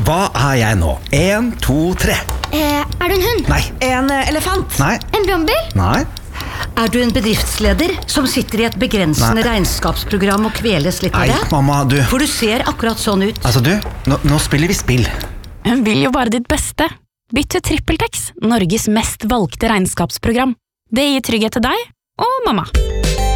Hva jeg nå? 1, 2, 3. Er du en hund? Nei. En elefant? Nei. En brannbil? Nei. Er du en bedriftsleder som sitter i et begrensende regnskapsprogram og kveles litt av Nei, det? mamma, du. For du ser akkurat sånn ut. Altså, du, nå spiller vi spill. Hun vil jo bare ditt beste. Bytt til TrippelTex, Norges mest valgte regnskapsprogram. Det gir trygghet til deg og mamma.